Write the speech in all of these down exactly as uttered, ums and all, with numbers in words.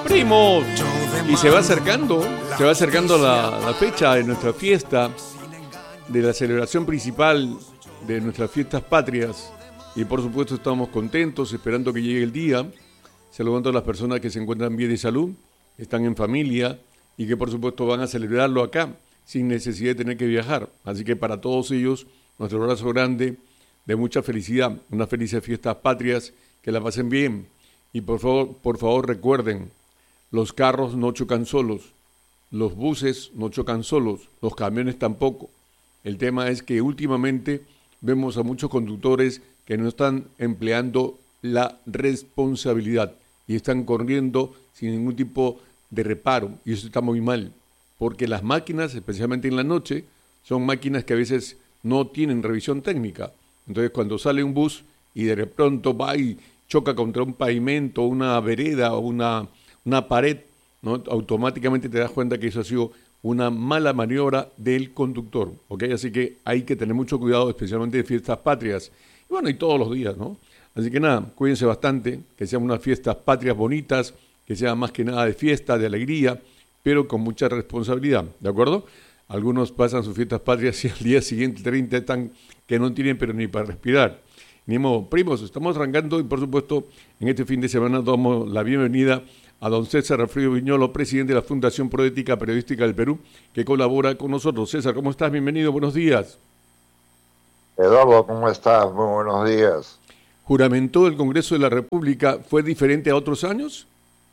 Primo, y se va acercando, se va acercando la, la fecha de nuestra fiesta, de la celebración principal de nuestras fiestas patrias. Y por supuesto estamos contentos, esperando que llegue el día, saludando a las personas que se encuentran bien de salud, están en familia y que por supuesto van a celebrarlo acá, sin necesidad de tener que viajar. Así que para todos ellos, nuestro abrazo grande, de mucha felicidad, unas felices fiestas patrias, que la pasen bien. Y por favor, por favor recuerden, los carros no chocan solos, los buses no chocan solos, los camiones tampoco. El tema es que últimamente vemos a muchos conductores que no están empleando la responsabilidad y están corriendo sin ningún tipo de reparo, y eso está muy mal, porque las máquinas, especialmente en la noche, son máquinas que a veces no tienen revisión técnica. Entonces cuando sale un bus y de pronto va y choca contra un pavimento, una vereda o una, una pared, ¿no? Automáticamente te das cuenta que eso ha sido una mala maniobra del conductor, ¿ok? Así que hay que tener mucho cuidado, especialmente de fiestas patrias, y bueno, y todos los días, ¿no? Así que nada, cuídense bastante, que sean unas fiestas patrias bonitas, que sean más que nada de fiesta, de alegría, pero con mucha responsabilidad, ¿de acuerdo? Algunos pasan sus fiestas patrias y al día siguiente, treinta, están que no tienen pero ni para respirar. Ni modo, primos, estamos arrancando y por supuesto en este fin de semana damos la bienvenida a don César Alfredo Viñolo, presidente de la Fundación Proética Periodística del Perú, que colabora con nosotros. César, ¿cómo estás? Bienvenido, buenos días. Eduardo, ¿cómo estás? Muy buenos días. ¿Juramentó el Congreso de la República fue diferente a otros años?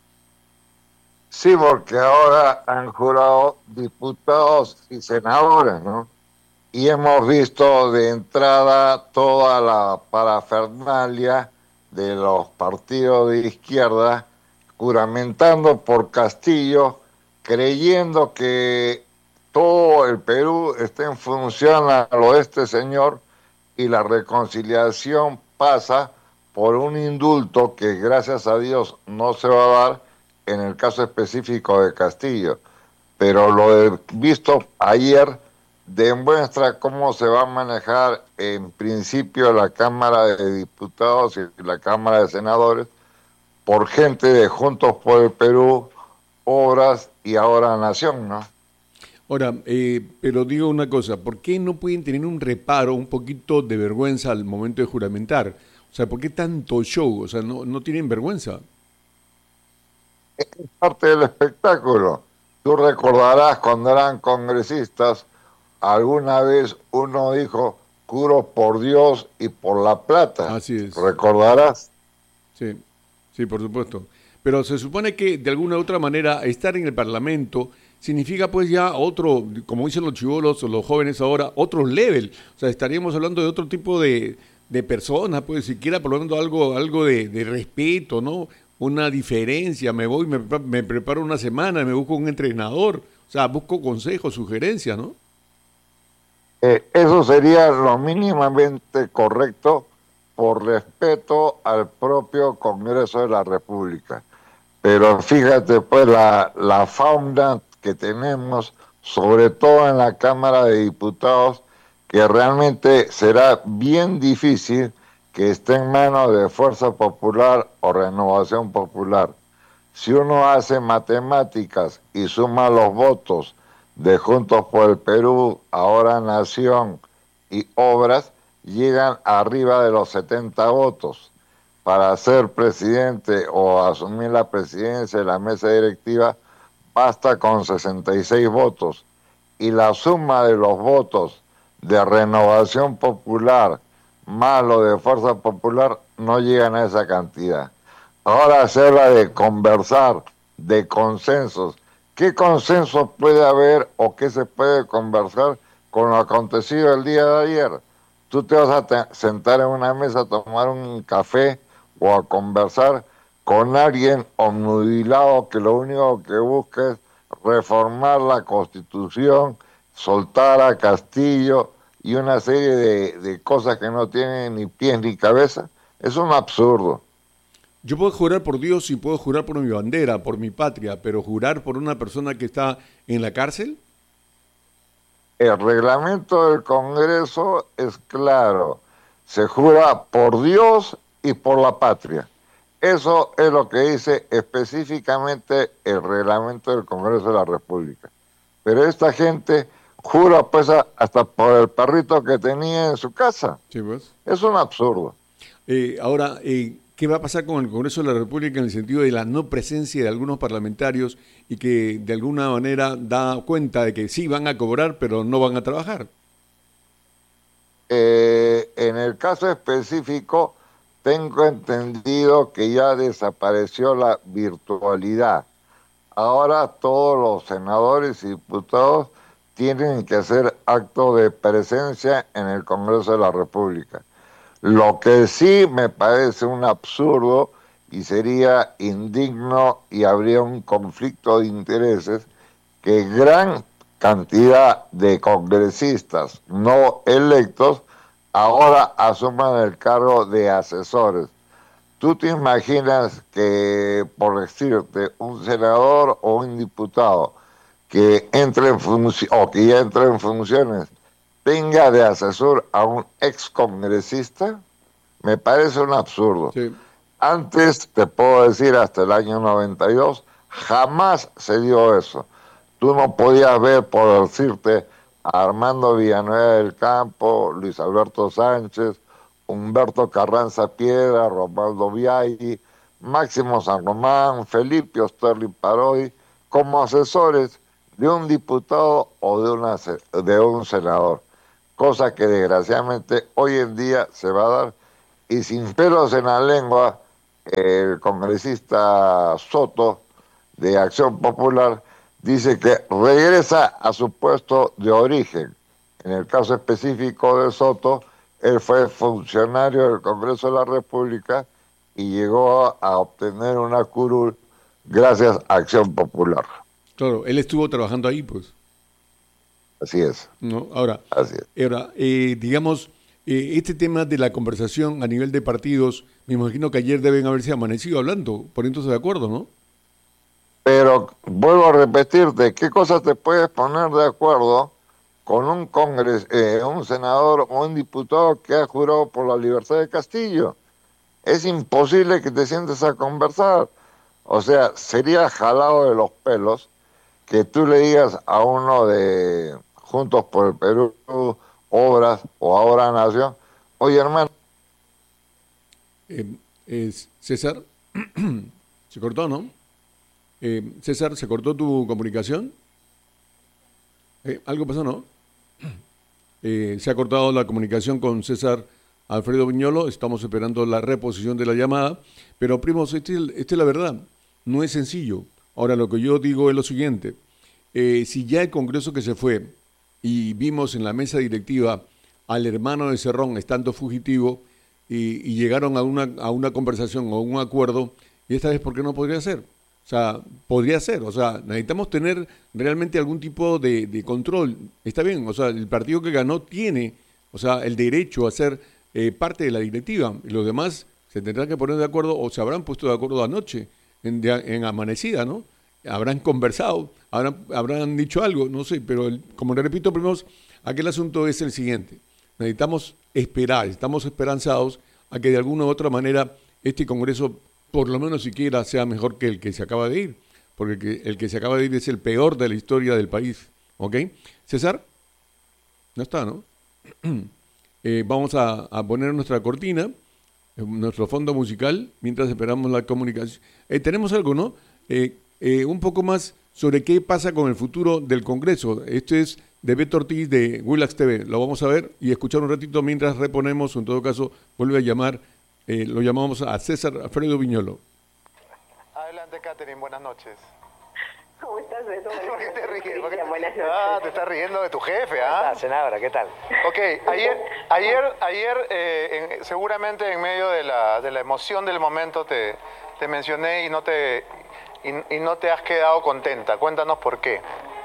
Sí, porque ahora han jurado diputados y senadores, ¿no? Y hemos visto de entrada toda la parafernalia de los partidos de izquierda juramentando por Castillo, creyendo que todo el Perú está en función a lo de este señor y la reconciliación pasa por un indulto que gracias a Dios no se va a dar en el caso específico de Castillo. Pero lo de visto ayer demuestra cómo se va a manejar en principio la Cámara de Diputados y la Cámara de Senadores por gente de Juntos por el Perú, Obras y ahora Nación, ¿no? Ahora, eh, pero digo una cosa, ¿por qué no pueden tener un reparo, un poquito de vergüenza al momento de juramentar? O sea, ¿por qué tanto show? O sea, ¿no, no tienen vergüenza? Es parte del espectáculo. Tú recordarás cuando eran congresistas, alguna vez uno dijo, juro por Dios y por la plata. Así es. ¿Recordarás? Sí, sí, por supuesto. Pero se supone que de alguna u otra manera estar en el Parlamento significa pues ya otro, como dicen los chibolos o los jóvenes ahora, otro level. O sea, estaríamos hablando de otro tipo de, de personas, pues siquiera por lo menos algo, algo de, de respeto, ¿no? Una diferencia, me voy, me, me preparo una semana, me busco un entrenador, o sea, busco consejos, sugerencias, ¿no? Eh, eso sería lo mínimamente correcto por respeto al propio Congreso de la República. Pero fíjate pues la, la fauna que tenemos, sobre todo en la Cámara de Diputados, que realmente será bien difícil que esté en manos de Fuerza Popular o Renovación Popular. Si uno hace matemáticas y suma los votos de Juntos por el Perú, ahora Nación y Obras, llegan arriba de los setenta votos. Para ser presidente o asumir la presidencia de la mesa directiva, basta con sesenta y seis votos. Y la suma de los votos de Renovación Popular más lo de Fuerza Popular no llegan a esa cantidad. Ahora se habla de conversar, de consensos. ¿Qué consenso puede haber o qué se puede conversar con lo acontecido el día de ayer? Tú te vas a te- sentar en una mesa a tomar un café o a conversar con alguien obnubilado que lo único que busca es reformar la Constitución, soltar a Castillo y una serie de, de cosas que no tienen ni pies ni cabeza. Es un absurdo. Yo puedo jurar por Dios y puedo jurar por mi bandera, por mi patria, pero jurar por una persona que está en la cárcel. El reglamento del Congreso es claro. Se jura por Dios y por la patria. eso es lo que dice específicamente el reglamento del Congreso de la República. Pero esta gente jura pues hasta por el perrito que tenía en su casa. Sí, pues. Es un absurdo. Eh, ahora, eh, ¿qué va a pasar con el Congreso de la República en el sentido de la no presencia de algunos parlamentarios y que de alguna manera da cuenta de que sí van a cobrar, pero no van a trabajar? Eh, en el caso específico, tengo entendido que ya desapareció la virtualidad. Ahora todos los senadores y diputados tienen que hacer acto de presencia en el Congreso de la República. Lo que sí me parece un absurdo y sería indigno y habría un conflicto de intereses que gran cantidad de congresistas no electos ahora asuman el cargo de asesores. ¿Tú te imaginas que, por decirte, un senador o un diputado que entre en función o que ya entre en funciones tenga de asesor a un ex congresista? Me parece un absurdo. Sí. Antes, te puedo decir, hasta el año noventa y dos, jamás se dio eso. Tú no podías ver, por decirte, a Armando Villanueva del Campo, Luis Alberto Sánchez, Humberto Carranza Piedra, Romualdo Viaggi, Máximo San Román, Felipe Osterling Parodi, como asesores de un diputado o de, una, de un senador, cosa que desgraciadamente hoy en día se va a dar, y sin pelos en la lengua, el congresista Soto de Acción Popular dice que regresa a su puesto de origen. En el caso específico de Soto, él fue funcionario del Congreso de la República y llegó a obtener una curul gracias a Acción Popular. Claro, él estuvo trabajando ahí, pues. Así es. ¿No? Ahora, Así es. ahora eh, digamos, eh, este tema de la conversación a nivel de partidos, me imagino que ayer deben haberse amanecido hablando, poniéndose de acuerdo, ¿no? Pero vuelvo a repetirte, ¿qué cosas te puedes poner de acuerdo con un congres, eh, un senador o un diputado que ha jurado por la libertad de Castillo? Es imposible que te sientes a conversar. O sea, sería jalado de los pelos que tú le digas a uno de Juntos por el Perú, Obras o Ahora Nación, oye hermano. Eh, eh, César, se cortó, ¿no? Eh, César, ¿se cortó tu comunicación? Eh, ¿Algo pasó, no? Eh, se ha cortado la comunicación con César Alfredo Viñolo, estamos esperando la reposición de la llamada, pero primos, esta es, este es la verdad, no es sencillo. Ahora, lo que yo digo es lo siguiente, eh, si ya el Congreso que se fue y vimos en la mesa directiva al hermano de Cerrón estando fugitivo y, y llegaron a una, a una conversación o un acuerdo, y esta vez, ¿por qué no podría ser? O sea, podría ser, o sea, necesitamos tener realmente algún tipo de, de control. Está bien, o sea, el partido que ganó tiene, o sea, el derecho a ser eh, parte de la directiva. Y los demás se tendrán que poner de acuerdo o se habrán puesto de acuerdo anoche, en, de, en amanecida, ¿no? Habrán conversado, habrán, habrán dicho algo, no sé, pero el, como le repito, primero, aquel asunto es el siguiente. Necesitamos esperar, estamos esperanzados a que de alguna u otra manera este Congreso por lo menos siquiera sea mejor que el que se acaba de ir, porque el que, el que se acaba de ir es el peor de la historia del país, ¿ok? César, no está, ¿no? eh, vamos a, a poner nuestra cortina, nuestro fondo musical, mientras esperamos la comunicación. Eh, tenemos algo, ¿no? Eh, eh, un poco más sobre qué pasa con el futuro del Congreso. Esto es de Beto Ortiz de Willax T V. Lo vamos a ver y escuchar un ratito mientras reponemos, en todo caso, vuelve a llamar. Eh, lo llamamos a César Alfredo Viñolo. Adelante, Catherine, buenas noches. ¿Cómo estás, Beto? ¿Por qué te ríes? ¿Por qué? Buenas noches. Ah, te estás riendo de tu jefe, ¿ah? Ah, senadora, ¿qué tal? Ok, ayer, ayer, ayer eh, en, seguramente en medio de la, de la emoción del momento te, te mencioné y no te, y, y no te has quedado contenta. Cuéntanos por qué.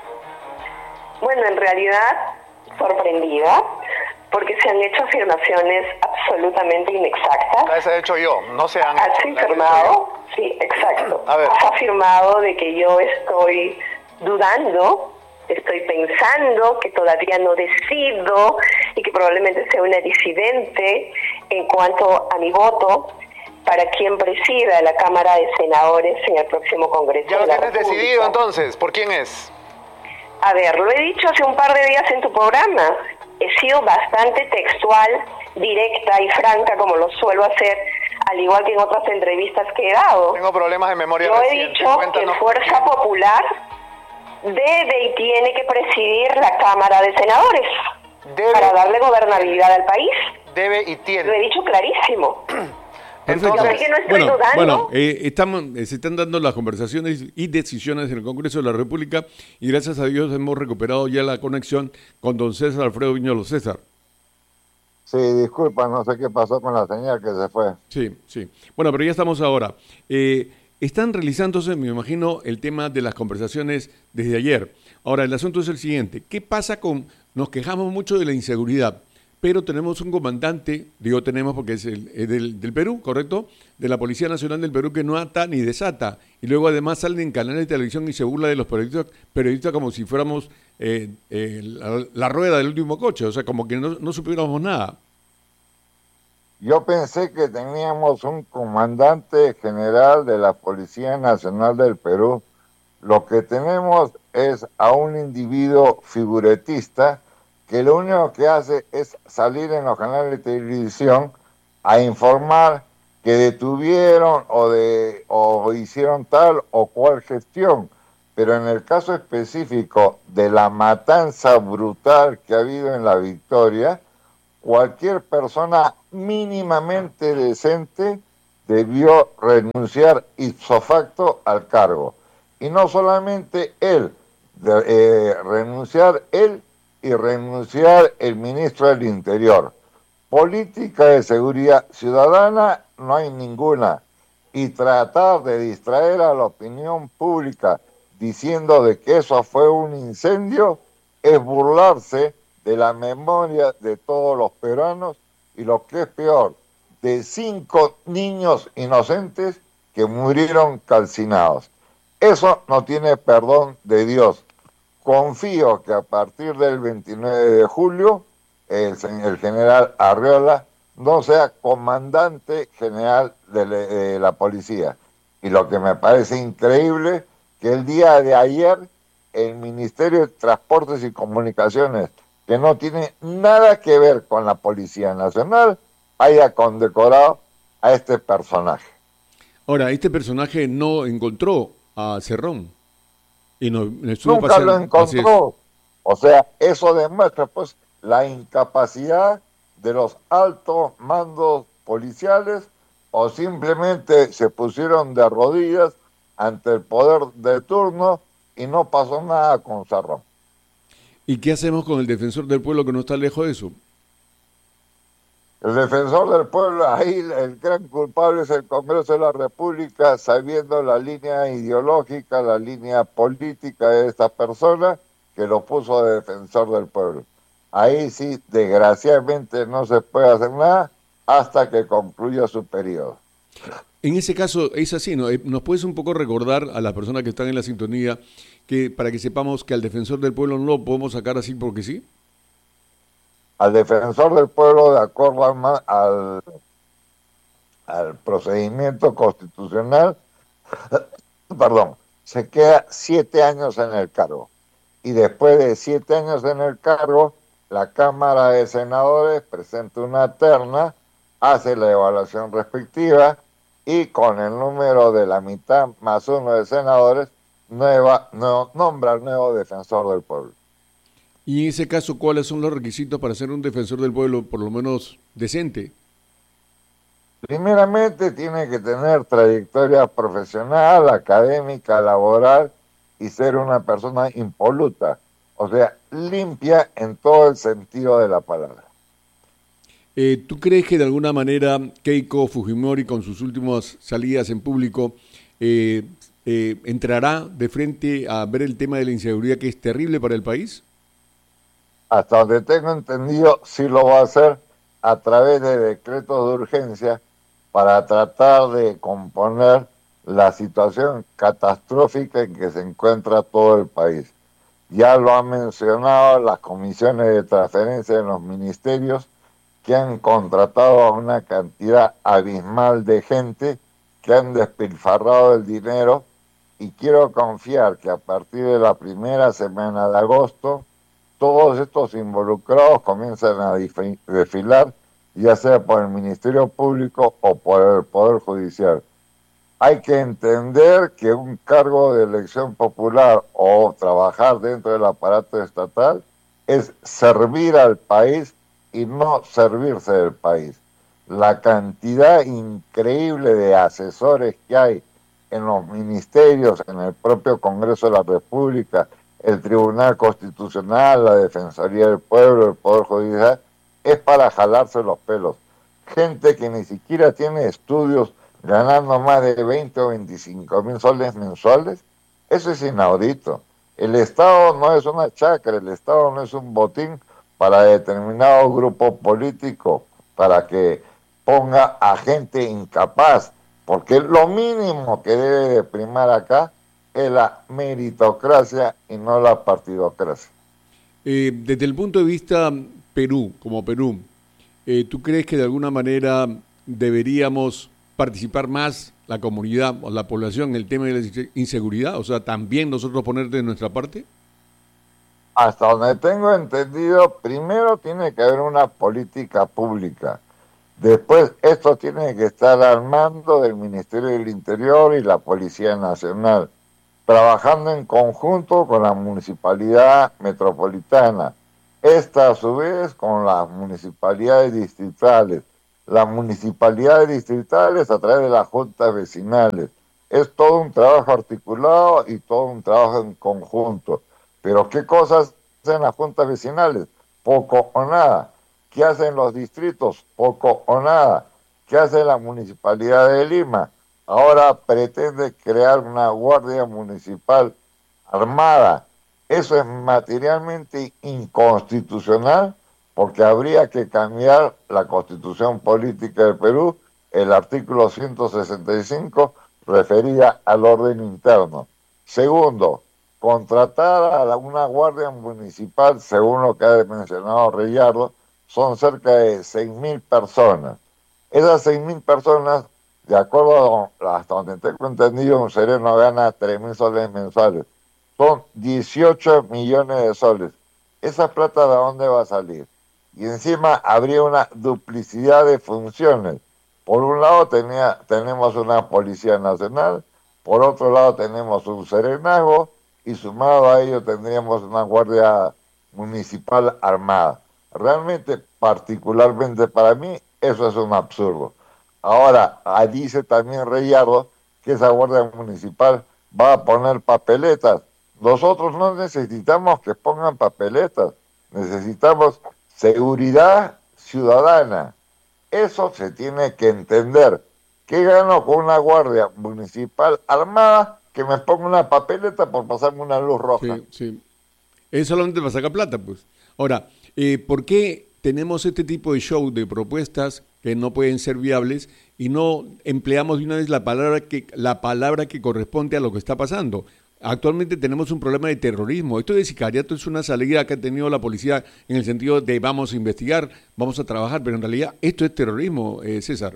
Bueno, en realidad, sorprendida, porque se han hecho afirmaciones absolutamente inexactas. Las he hecho yo, no se han Has hecho. Las he afirmado, hecho sí, exacto. A ver. Has afirmado de que yo estoy dudando, estoy pensando, que todavía no decido y que probablemente sea una disidente en cuanto a mi voto para quien presida la Cámara de Senadores en el próximo Congreso. ¿Ya lo de la tienes República. decidido entonces? ¿Por quién es? A ver, lo he dicho hace un par de días en tu programa. He sido bastante textual, directa y franca, como lo suelo hacer, al igual que en otras entrevistas que he dado. Tengo problemas de memoria Yo he reciente. dicho Cuéntanos que por Fuerza qué. Popular debe y tiene que presidir la Cámara de Senadores Debe, para darle gobernabilidad al país. debe y Lo he tiene. dicho clarísimo. Perfecto. Yo sé que no estoy Bueno, dudando. bueno eh, estamos, eh, se están dando las conversaciones y decisiones en el Congreso de la República y gracias a Dios hemos recuperado ya la conexión con don César Alfredo Viñolo. César. Sí, disculpa, no sé qué pasó con la señal que se fue. Sí, sí. Bueno, pero ya estamos ahora. Eh, están realizándose, me imagino, el tema de las conversaciones desde ayer. Ahora, el asunto es el siguiente. ¿Qué pasa con...? Nos quejamos mucho de la inseguridad, pero tenemos un comandante, digo tenemos porque es, el, es del, del Perú, ¿correcto? De la Policía Nacional del Perú que no ata ni desata. Y luego además salen en canales de televisión y se burla de los periodistas, periodistas como si fuéramos eh, eh, la, la rueda del último coche, o sea, como que no, no supiéramos nada. Yo pensé que teníamos un comandante general de la Policía Nacional del Perú. Lo que tenemos es a un individuo figuretista que lo único que hace es salir en los canales de televisión a informar que detuvieron o, de, o hicieron tal o cual gestión. Pero en el caso específico de la matanza brutal que ha habido en La Victoria, cualquier persona mínimamente decente debió renunciar ipso facto al cargo. Y no solamente él, de, eh, renunciar él y renunciar el ministro del Interior. Política de seguridad ciudadana no hay ninguna. Y tratar de distraer a la opinión pública diciendo de que eso fue un incendio es burlarse de la memoria de todos los peruanos y lo que es peor, de cinco niños inocentes que murieron calcinados. Eso no tiene perdón de Dios. Confío que a partir del veintinueve de julio el, el general Arriola no sea comandante general de, le, de la policía. Y lo que me parece increíble, que el día de ayer el Ministerio de Transportes y Comunicaciones, que no tiene nada que ver con la Policía Nacional, haya condecorado a este personaje. Ahora, este personaje no encontró a Cerrón. Y no, Nunca paseando. Lo encontró. O sea, eso demuestra pues la incapacidad de los altos mandos policiales o simplemente se pusieron de rodillas ante el poder de turno y no pasó nada con Cerrón. ¿Y qué hacemos con el defensor del pueblo que no está lejos de eso? El defensor del pueblo, ahí el gran culpable es el Congreso de la República, sabiendo la línea ideológica, la línea política de esta persona que lo puso de defensor del pueblo. Ahí sí, desgraciadamente no se puede hacer nada hasta que concluya su periodo. En ese caso es así, ¿no? ¿Nos puedes un poco recordar a las personas que están en la sintonía que para que sepamos que al defensor del pueblo no lo podemos sacar así porque sí? Al defensor del pueblo, de acuerdo al, al, al procedimiento constitucional, perdón, se queda siete años en el cargo. Y después de siete años en el cargo, la Cámara de Senadores presenta una terna, hace la evaluación respectiva y con el número de la mitad más uno de senadores, nueva, no, nombra al nuevo defensor del pueblo. Y en ese caso, ¿cuáles son los requisitos para ser un defensor del pueblo, por lo menos decente? Primeramente tiene que tener trayectoria profesional, académica, laboral y ser una persona impoluta, o sea, limpia en todo el sentido de la palabra. Eh, ¿Tú crees que de alguna manera Keiko Fujimori, con sus últimas salidas en público, eh, eh, entrará de frente a ver el tema de la inseguridad que es terrible para el país? Hasta donde tengo entendido, sí lo va a hacer a través de decretos de urgencia para tratar de componer la situación catastrófica en que se encuentra todo el país. Ya lo han mencionado las comisiones de transferencia en los ministerios, que han contratado a una cantidad abismal de gente, que han despilfarrado el dinero, y quiero confiar que a partir de la primera semana de agosto todos estos involucrados comienzan a desfilar, ya sea por el Ministerio Público o por el Poder Judicial. Hay que entender que un cargo de elección popular o trabajar dentro del aparato estatal es servir al país y no servirse del país. La cantidad increíble de asesores que hay en los ministerios, en el propio Congreso de la República, el Tribunal Constitucional, la Defensoría del Pueblo, el Poder Judicial, es para jalarse los pelos. Gente que ni siquiera tiene estudios, ganando más de veinte o veinticinco mil soles mensuales, eso es inaudito. El Estado no es una chacra, el Estado no es un botín para determinado grupo político, para que ponga a gente incapaz, porque lo mínimo que debe de primar acá es la meritocracia y no la partidocracia. Eh, desde el punto de vista Perú, como Perú, eh, ¿tú crees que de alguna manera deberíamos participar más la comunidad o la población en el tema de la inseguridad? O sea, ¿también nosotros poner de nuestra parte? Hasta donde tengo entendido, primero tiene que haber una política pública. Después, esto tiene que estar al mando del Ministerio del Interior y la Policía Nacional, trabajando en conjunto con la Municipalidad Metropolitana. Esta, a su vez, con las municipalidades distritales. Las municipalidades distritales a través de las juntas vecinales. Es todo un trabajo articulado y todo un trabajo en conjunto. Pero ¿qué cosas hacen las juntas vecinales? Poco o nada. ¿Qué hacen los distritos? Poco o nada. ¿Qué hace la Municipalidad de Lima? Ahora pretende crear una guardia municipal armada. Eso es materialmente inconstitucional, porque habría que cambiar la Constitución Política del Perú, el artículo ciento sesenta y cinco, referida al orden interno. Segundo, contratar a una guardia municipal, según lo que ha mencionado Reyardo, son cerca de seis mil personas. Esas seis mil personas, de acuerdo a hasta donde tengo entendido, un sereno gana tres mil soles mensuales. Son dieciocho millones de soles. ¿Esa plata de dónde va a salir? Y encima habría una duplicidad de funciones. Por un lado tenía, tenemos una Policía Nacional, por otro lado tenemos un serenazgo, y sumado a ello tendríamos una Guardia Municipal armada. Realmente, particularmente para mí, eso es un absurdo. Ahora, dice también Reyardo que esa Guardia Municipal va a poner papeletas. Nosotros no necesitamos que pongan papeletas, necesitamos seguridad ciudadana. Eso se tiene que entender. ¿Qué gano con una Guardia Municipal armada que me ponga una papeleta por pasarme una luz roja? Sí, sí. Es solamente para sacar plata, pues. Ahora, eh, ¿por qué tenemos este tipo de show de propuestas que no pueden ser viables y no empleamos de una vez la palabra que la palabra que corresponde a lo que está pasando? Actualmente tenemos un problema de terrorismo. Esto de sicariato es una salida que ha tenido la policía en el sentido de vamos a investigar, vamos a trabajar, pero en realidad esto es terrorismo, eh, César.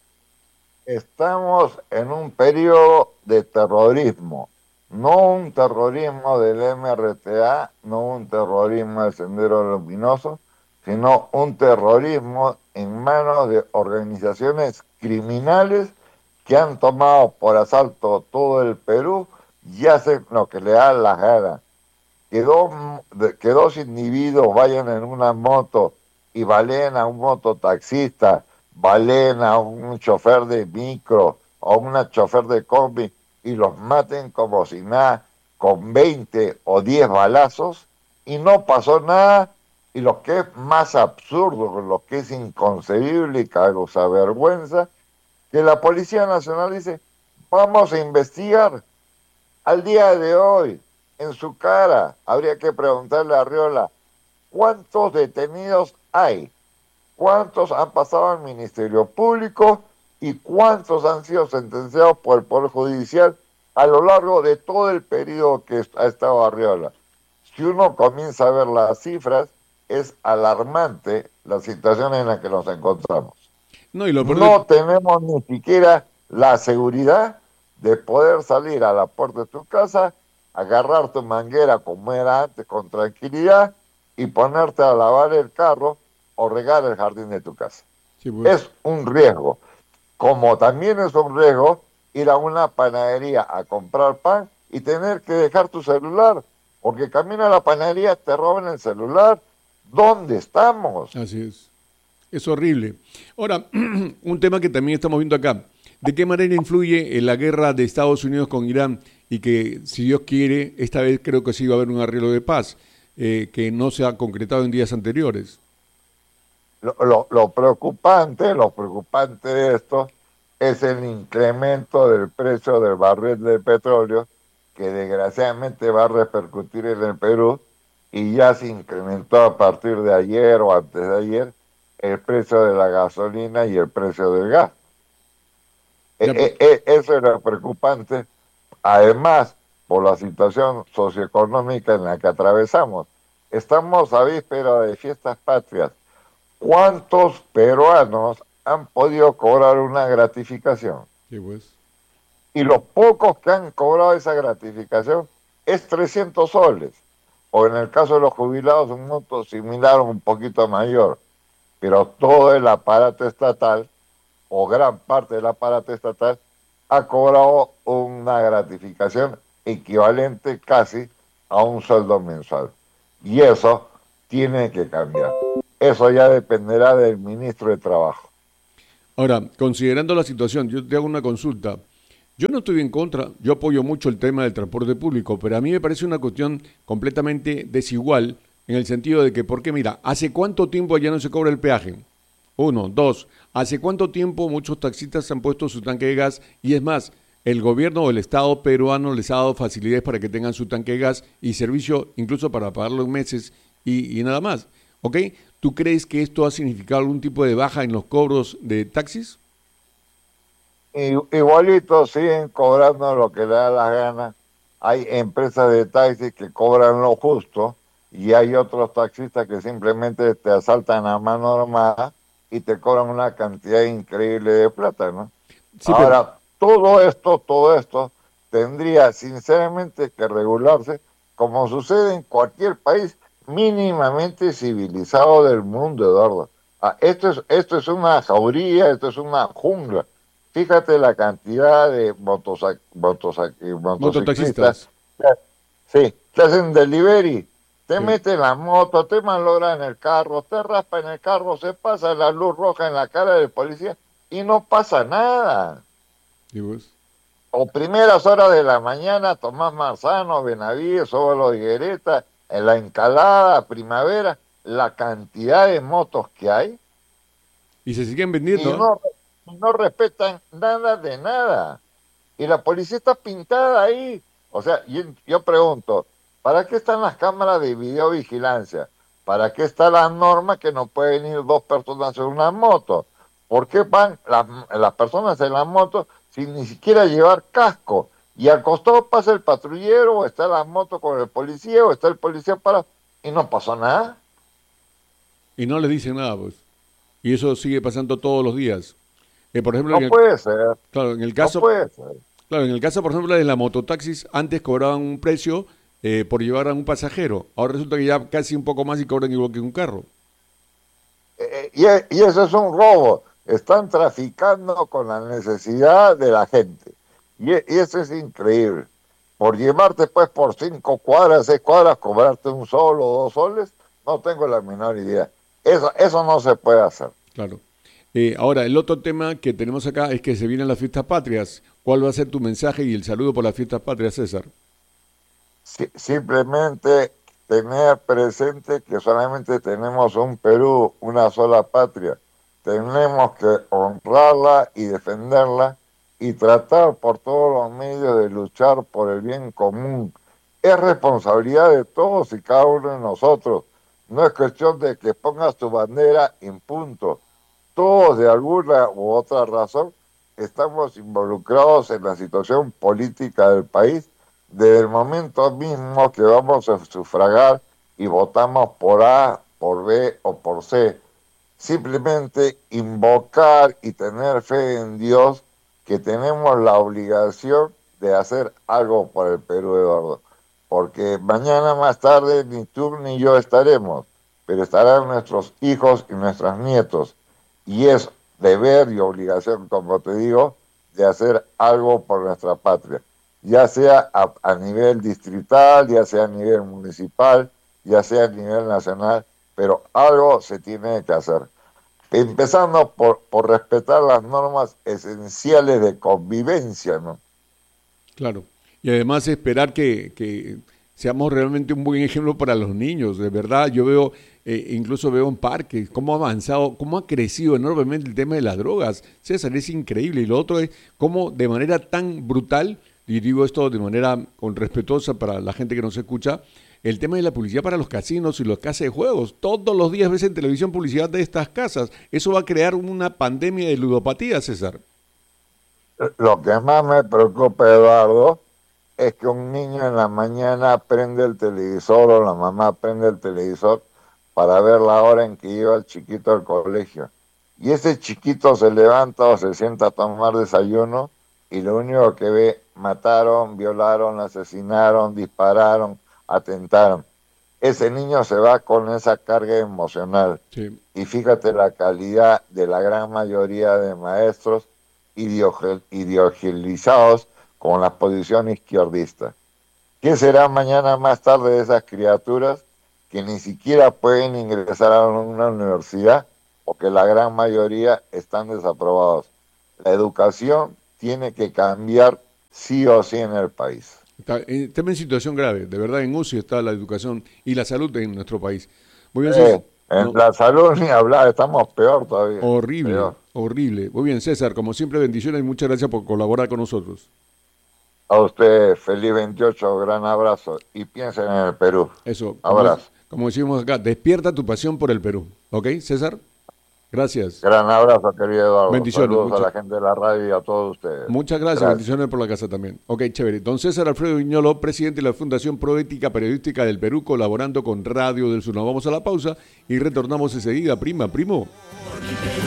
Estamos en un periodo de terrorismo, no un terrorismo del M R T A, no un terrorismo del Sendero Luminoso, sino un terrorismo en manos de organizaciones criminales que han tomado por asalto todo el Perú y hacen lo que le da la gana. Que dos, que dos individuos vayan en una moto y baleen a un mototaxista, baleen a un chofer de micro o una chofer de combi y los maten como si nada, con veinte o diez balazos, y no pasó nada. Y lo que es más absurdo, lo que es inconcebible y causa vergüenza, que la Policía Nacional dice, vamos a investigar. Al día de hoy, en su cara, habría que preguntarle a Arriola, ¿cuántos detenidos hay? ¿Cuántos han pasado al Ministerio Público? ¿Y cuántos han sido sentenciados por el Poder Judicial a lo largo de todo el periodo que ha estado Arriola? Si uno comienza a ver las cifras, es alarmante la situación en la que nos encontramos. No, y lo peor No de- tenemos ni siquiera la seguridad de poder salir a la puerta de tu casa, agarrar tu manguera como era antes con tranquilidad y ponerte a lavar el carro o regar el jardín de tu casa. Sí, pues. Es un riesgo. Como también es un riesgo ir a una panadería a comprar pan y tener que dejar tu celular, porque camino a la panadería, te roban el celular. ¿Dónde estamos? Así es. Es horrible. Ahora, un tema que también estamos viendo acá. ¿De qué manera influye en la guerra de Estados Unidos con Irán y que, si Dios quiere, esta vez creo que sí va a haber un arreglo de paz, eh, que no se ha concretado en días anteriores? Lo, lo, lo preocupante, lo preocupante de esto es el incremento del precio del barril de petróleo, que desgraciadamente va a repercutir en el Perú, y ya se incrementó a partir de ayer o antes de ayer el precio de la gasolina y el precio del gas. Ya, E- e- eso es lo preocupante, además por la situación socioeconómica en la que atravesamos. Estamos a víspera de fiestas patrias. ¿Cuántos peruanos han podido cobrar una gratificación? sí, pues. Y los pocos que han cobrado esa gratificación es trescientos soles, o en el caso de los jubilados un monto similar o un poquito mayor, pero todo el aparato estatal, o gran parte del aparato estatal, ha cobrado una gratificación equivalente casi a un sueldo mensual. Y eso tiene que cambiar. Eso ya dependerá del ministro de Trabajo. Ahora, considerando la situación, yo te hago una consulta. Yo no estoy en contra, yo apoyo mucho el tema del transporte público, pero a mí me parece una cuestión completamente desigual en el sentido de que, porque mira, ¿hace cuánto tiempo allá no se cobra el peaje? Uno, dos, ¿hace cuánto tiempo muchos taxistas han puesto su tanque de gas? Y es más, el gobierno o el Estado peruano les ha dado facilidades para que tengan su tanque de gas y servicio incluso para pagarlo en meses y, y nada más. ¿Ok? ¿Tú crees que esto ha significado algún tipo de baja en los cobros de taxis? Y, igualito siguen cobrando lo que le da la gana. Hay empresas de taxis que cobran lo justo y hay otros taxistas que simplemente te asaltan a mano armada y te cobran una cantidad increíble de plata, ¿no? Sí, pero Ahora, todo esto, todo esto tendría sinceramente que regularse como sucede en cualquier país mínimamente civilizado del mundo, Eduardo. Ah, esto es, esto es una jauría, esto es una jungla. Fíjate la cantidad de motosac- motosac- motociclistas, mototaxistas. sí, que hacen delivery. Te Sí, mete en la moto, te malogra en el carro, te raspa en el carro, se pasa la luz roja en la cara del policía y no pasa nada. sí, pues. O primeras horas de la mañana, Tomás Marzano, Benavides, Óvalo Higuereta, en la Encalada, Primavera, la cantidad de motos que hay, Y se siguen y vendiendo, ¿eh? no, no respetan nada de nada. Y la policía está pintada ahí. O sea, yo, yo pregunto, ¿para qué están las cámaras de videovigilancia? ¿Para qué está la norma que no pueden ir dos personas en una moto? ¿Por qué van las, las personas en la moto sin ni siquiera llevar casco? Y al costado pasa el patrullero, o está la moto con el policía, o está el policía parado, y no pasó nada. Y no les dicen nada, pues. Y eso sigue pasando todos los días. Eh, por ejemplo, en No el, puede ser, claro, en el no caso, puede ser. claro, en el caso, por ejemplo, de la mototaxis, antes cobraban un precio eh, por llevar a un pasajero. Ahora resulta que ya casi un poco más y cobran igual que un carro. Eh, y, y eso es un robo. Están traficando con la necesidad de la gente. Y, y eso es increíble. Por llevarte pues por cinco cuadras, seis cuadras, cobrarte un sol o dos soles, no tengo la menor idea. Eso, eso no se puede hacer. Claro. Eh, ahora, el otro tema que tenemos acá es que se vienen las fiestas patrias. ¿Cuál va a ser tu mensaje y el saludo por las fiestas patrias, César? Si, simplemente tener presente que solamente tenemos un Perú, una sola patria. Tenemos que honrarla y defenderla y tratar por todos los medios de luchar por el bien común. Es responsabilidad de todos y cada uno de nosotros. No es cuestión de que pongas tu bandera en punto. Todos de alguna u otra razón estamos involucrados en la situación política del país desde el momento mismo que vamos a sufragar y votamos por A por B o por C. Simplemente invocar y tener fe en Dios que tenemos la obligación de hacer algo por el Perú, Eduardo. Porque mañana más tarde ni tú ni yo estaremos, pero estarán nuestros hijos y nuestros nietos. Y es deber y obligación, como te digo, de hacer algo por nuestra patria. Ya sea a, a nivel distrital, ya sea a nivel municipal, ya sea a nivel nacional, pero algo se tiene que hacer. Empezando por, por respetar las normas esenciales de convivencia, ¿no? Claro. Y además esperar que, que seamos realmente un buen ejemplo para los niños. De verdad, yo veo, eh, incluso veo en parques, cómo ha avanzado, cómo ha crecido enormemente el tema de las drogas. César, es increíble. Y lo otro es cómo de manera tan brutal, y digo esto de manera con respetuosa para la gente que nos escucha, el tema de la publicidad para los casinos y las casas de juegos. Todos los días ves en televisión publicidad de estas casas. Eso va a crear una pandemia de ludopatía, César. Lo que más me preocupa, Eduardo, es que un niño en la mañana prende el televisor o la mamá prende el televisor para ver la hora en que lleva el chiquito al colegio. Y ese chiquito se levanta o se sienta a tomar desayuno y lo único que ve, mataron, violaron, asesinaron, dispararon, atentaron. Ese niño se va con esa carga emocional. Sí. Y fíjate la calidad de la gran mayoría de maestros ideologizados con la posición izquierdista. ¿Qué será mañana más tarde de esas criaturas que ni siquiera pueden ingresar a una universidad o que la gran mayoría están desaprobados? La educación tiene que cambiar sí o sí en el país. Está, estamos en situación grave, de verdad en U C I está la educación y la salud en nuestro país. Muy bien, César. Eh, en No, la salud ni hablar, estamos peor todavía. horrible, Peor. horrible. Muy bien, César, como siempre, bendiciones y muchas gracias por colaborar con nosotros. A usted, feliz veintiocho, gran abrazo y piensen en el Perú. Eso, como, Abrazo. como decimos acá, despierta tu pasión por el Perú. ¿Ok, César? Gracias. Gran abrazo, querido Eduardo. Bendiciones, Saludos muchas- a la gente de la radio y a todos ustedes. Muchas gracias, Gracias. bendiciones por la casa también. Ok, chévere. Don César Alfredo Viñolo, presidente de la Fundación Proética Periodística del Perú, colaborando con Radio del Sur. Nos vamos a la pausa y retornamos enseguida. Prima, primo.